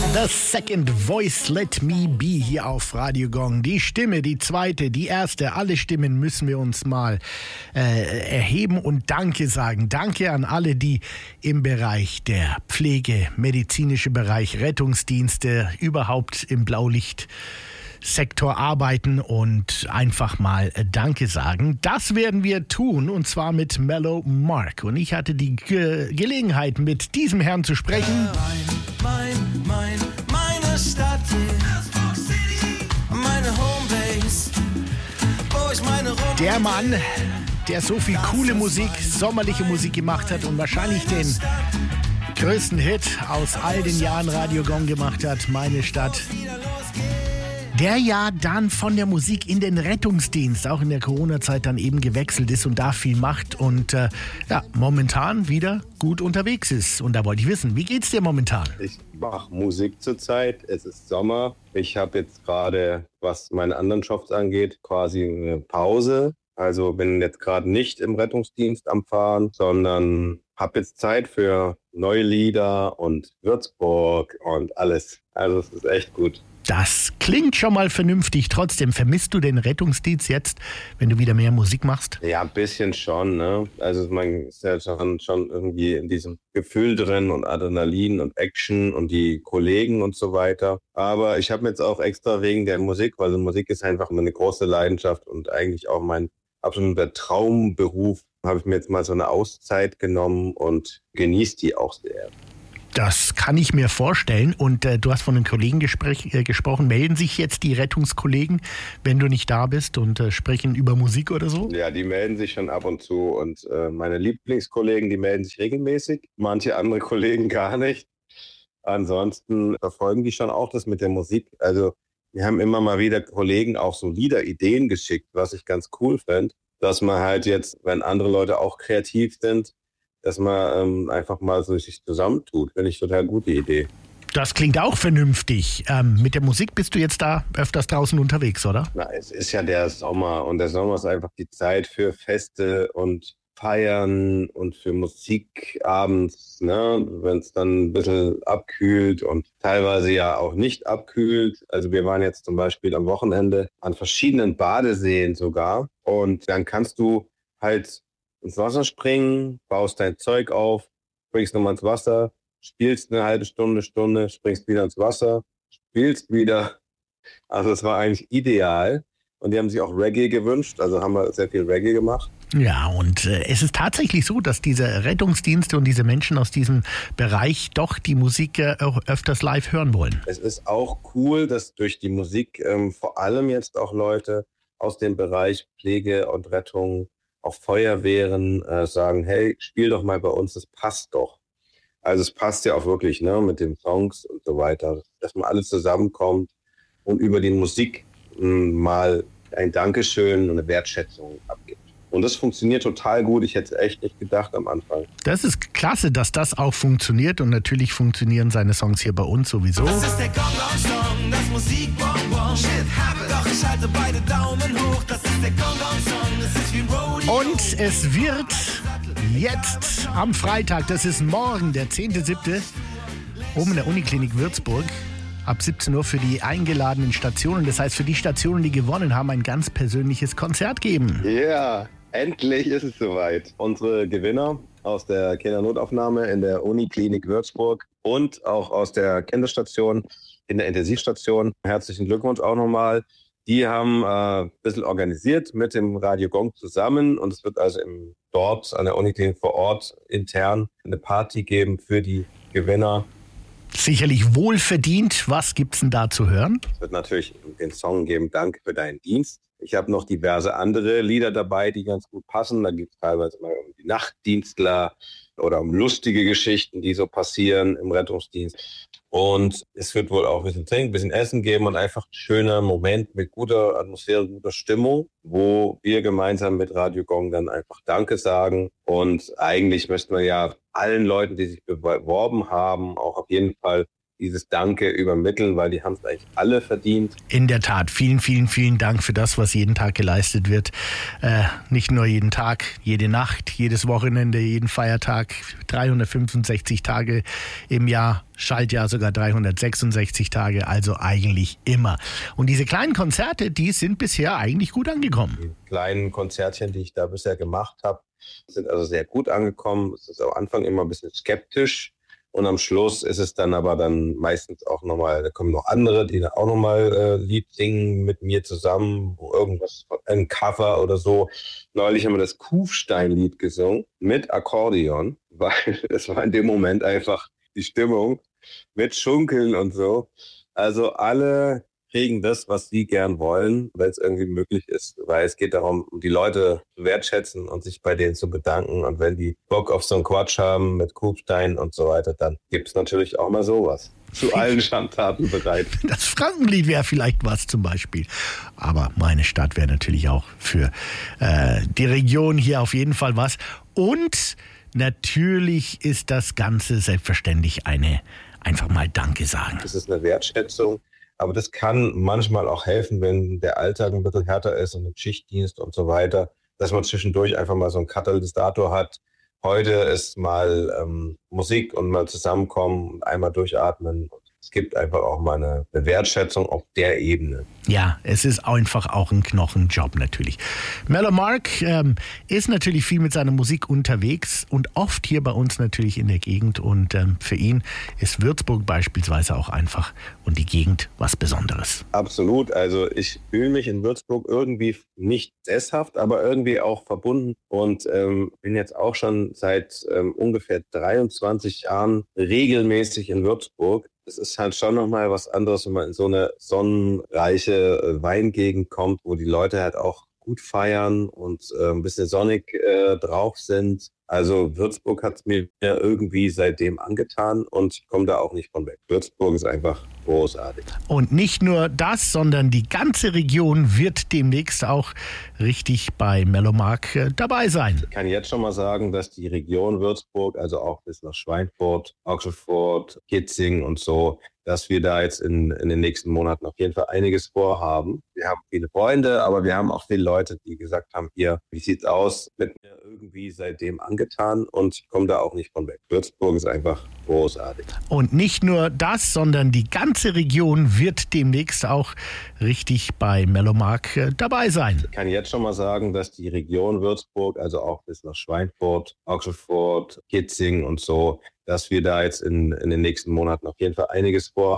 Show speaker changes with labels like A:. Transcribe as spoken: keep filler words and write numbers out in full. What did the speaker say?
A: The Second Voice, Let Me Be hier auf Radio Gong. Die Stimme, die zweite, die erste, alle Stimmen müssen wir uns mal äh, erheben und Danke sagen. Danke an alle, die im Bereich der Pflege, medizinische Bereich, Rettungsdienste, überhaupt im Blaulichtsektor arbeiten und einfach mal Danke sagen. Das werden wir tun und zwar mit Mellow Mark. Und ich hatte die Ge- Gelegenheit, mit diesem Herrn zu sprechen.
B: Mein, mein, meine Stadt hier, meine Homebase, wo ich meine Rum-
A: Der Mann, der so viel coole Musik, sommerliche Musik gemacht hat und wahrscheinlich den größten Hit aus all den Jahren Radio Gong gemacht hat, Meine Stadt. Der ja dann von der Musik in den Rettungsdienst, auch in der Corona-Zeit dann eben gewechselt ist und da viel macht und äh, ja, momentan wieder gut unterwegs ist. Und da wollte ich wissen, wie geht's dir momentan?
C: Ich mache Musik zurzeit, es ist Sommer. Ich habe jetzt gerade, was meine anderen Jobs angeht, quasi eine Pause. Also bin jetzt gerade nicht im Rettungsdienst am Fahren, sondern habe jetzt Zeit für neue Lieder und Würzburg und alles. Also es ist echt gut.
A: Das klingt schon mal vernünftig. Trotzdem, vermisst du den Rettungsdienst jetzt, wenn du wieder mehr Musik machst?
C: Ja, ein bisschen schon, ne? Also man ist ja schon, schon irgendwie in diesem Gefühl drin und Adrenalin und Action und die Kollegen und so weiter. Aber ich habe mir jetzt auch extra wegen der Musik, weil Musik ist einfach eine große Leidenschaft und eigentlich auch mein absoluter Traumberuf, habe ich mir jetzt mal so eine Auszeit genommen und genieße die auch sehr.
A: Das kann ich mir vorstellen. Und äh, du hast von den Kollegen gespräch, äh, gesprochen. Melden sich jetzt die Rettungskollegen, wenn du nicht da bist und äh, sprechen über Musik oder so?
C: Ja, die melden sich schon ab und zu. Und äh, meine Lieblingskollegen, die melden sich regelmäßig. Manche andere Kollegen gar nicht. Ansonsten verfolgen die schon auch das mit der Musik. Also wir haben immer mal wieder Kollegen auch so Liederideen geschickt, was ich ganz cool fände. Dass man halt jetzt, wenn andere Leute auch kreativ sind, dass man ähm, einfach mal so sich zusammentut. Finde ich total gute Idee.
A: Das klingt auch vernünftig. Ähm, mit der Musik bist du jetzt da öfters draußen unterwegs, oder?
C: Na, es ist ja der Sommer und der Sommer ist einfach die Zeit für Feste und Feiern und für Musik abends, ne? Wenn es dann ein bisschen abkühlt und teilweise ja auch nicht abkühlt. Also wir waren jetzt zum Beispiel am Wochenende an verschiedenen Badeseen sogar und dann kannst du halt ins Wasser springen, baust dein Zeug auf, springst nochmal ins Wasser, spielst eine halbe Stunde, Stunde, springst wieder ins Wasser, spielst wieder. Also es war eigentlich ideal. Und die haben sich auch Reggae gewünscht, also haben wir sehr viel Reggae gemacht.
A: Ja, und äh, es ist tatsächlich so, dass diese Rettungsdienste und diese Menschen aus diesem Bereich doch die Musik äh, auch öfters live hören wollen.
C: Es ist auch cool, dass durch die Musik ähm, vor allem jetzt auch Leute aus dem Bereich Pflege und Rettung, auch Feuerwehren äh, sagen, hey, spiel doch mal bei uns, das passt doch. Also es passt ja auch wirklich, ne, mit den Songs und so weiter, dass man alles zusammenkommt und über die Musik mh, mal ein Dankeschön und eine Wertschätzung abgibt. Und das funktioniert total gut. Ich hätte es echt nicht gedacht am Anfang.
A: Das ist klasse, dass das auch funktioniert. Und natürlich funktionieren seine Songs hier bei uns sowieso.
B: Das ist der Gong-Gong-Song, das Musikbonbon. Shit happens. Doch ich halte beide Daumen hoch. Das ist der Gong-Gong-Song, das ist wie Rodeo.
A: Und es wird jetzt am Freitag, das ist morgen, der zehnter siebte oben in der Uniklinik Würzburg, ab siebzehn Uhr für die eingeladenen Stationen, das heißt für die Stationen, die gewonnen haben, ein ganz persönliches Konzert geben.
C: Ja, yeah, endlich ist es soweit. Unsere Gewinner aus der Kindernotaufnahme in der Uniklinik Würzburg und auch aus der Kinderstation in der Intensivstation. Herzlichen Glückwunsch auch nochmal. Die haben äh, ein bisschen organisiert mit dem Radio Gong zusammen und es wird also im, dort an der Uniklinik vor Ort intern eine Party geben für die Gewinner.
A: Sicherlich wohlverdient. Was gibt's denn da zu hören?
C: Es wird natürlich den Song geben, Danke für deinen Dienst. Ich habe noch diverse andere Lieder dabei, die ganz gut passen. Da gibt es teilweise mal um die Nachtdienstler oder um lustige Geschichten, die so passieren im Rettungsdienst. Und es wird wohl auch ein bisschen trinken, ein bisschen Essen geben und einfach ein schöner Moment mit guter Atmosphäre, guter Stimmung, wo wir gemeinsam mit Radio Gong dann einfach Danke sagen. Und eigentlich möchten wir ja allen Leuten, die sich beworben haben, auch auf jeden Fall dieses Danke übermitteln, weil die haben es eigentlich alle verdient.
A: In der Tat, vielen, vielen, vielen Dank für das, was jeden Tag geleistet wird. Äh, nicht nur jeden Tag, jede Nacht, jedes Wochenende, jeden Feiertag, dreihundertfünfundsechzig Tage im Jahr, Schaltjahr sogar dreihundertsechsundsechzig Tage, also eigentlich immer. Und diese kleinen Konzerte, die sind bisher eigentlich gut angekommen.
C: Die kleinen Konzertchen, die ich da bisher gemacht habe, sind also sehr gut angekommen. Es ist am Anfang immer ein bisschen skeptisch und am Schluss ist es dann aber dann meistens auch nochmal, da kommen noch andere, die dann auch nochmal äh, Lied singen mit mir zusammen, wo irgendwas, ein Cover oder so. Neulich haben wir das Kufstein-Lied gesungen mit Akkordeon, weil es war in dem Moment einfach die Stimmung mit Schunkeln und so. Also alle kriegen das, was sie gern wollen, weil es irgendwie möglich ist, weil es geht darum, die Leute zu wertschätzen und sich bei denen zu bedanken. Und wenn die Bock auf so einen Quatsch haben mit Kufstein und so weiter, dann gibt es natürlich auch mal sowas. Zu allen Schandtaten bereit.
A: Das Frankenlied wäre vielleicht was zum Beispiel. Aber meine Stadt wäre natürlich auch für äh, die Region hier auf jeden Fall was. Und natürlich ist das Ganze selbstverständlich eine, einfach mal Danke sagen.
C: Das ist eine Wertschätzung. Aber das kann manchmal auch helfen, wenn der Alltag ein bisschen härter ist und ein Schichtdienst und so weiter, dass man zwischendurch einfach mal so einen Katalysator hat. Heute ist mal ähm, Musik und mal zusammenkommen und einmal durchatmen. Es gibt einfach auch mal eine Wertschätzung auf der Ebene.
A: Ja, es ist einfach auch ein Knochenjob natürlich. Mellow Mark ähm, ist natürlich viel mit seiner Musik unterwegs und oft hier bei uns natürlich in der Gegend. Und ähm, für ihn ist Würzburg beispielsweise auch einfach und die Gegend was Besonderes.
C: Absolut. Also ich fühle mich in Würzburg irgendwie nicht sesshaft, aber irgendwie auch verbunden. Und ähm, bin jetzt auch schon seit ähm, ungefähr dreiundzwanzig Jahren regelmäßig in Würzburg. Es ist halt schon nochmal was anderes, wenn man in so eine sonnenreiche Weingegend kommt, wo die Leute halt auch gut feiern und äh, ein bisschen sonnig äh, drauf sind. Also Würzburg hat es mir irgendwie seitdem angetan und ich komme da auch nicht von weg. Würzburg ist einfach großartig.
A: Und nicht nur das, sondern die ganze Region wird demnächst auch richtig bei Mellow Mark äh, dabei sein.
C: Ich kann jetzt schon mal sagen, dass die Region Würzburg, also auch bis nach Schweinfurt, Augsburg, Kitzing und so, dass wir da jetzt in, in den nächsten Monaten auf jeden Fall einiges vorhaben. Wir haben viele Freunde, aber wir haben auch viele Leute, die gesagt haben, hier, wie sieht's aus, mit mir irgendwie seitdem angetan und ich komme da auch nicht von weg. Würzburg ist einfach großartig.
A: Und nicht nur das, sondern die ganze Region wird demnächst auch richtig bei Mellow Mark äh, dabei sein.
C: Ich kann jetzt schon mal sagen, dass die Region Würzburg, also auch bis nach Schweinfurt, Augsburg, Kitzing und so, dass wir da jetzt in, in den nächsten Monaten auf jeden Fall einiges vorhaben.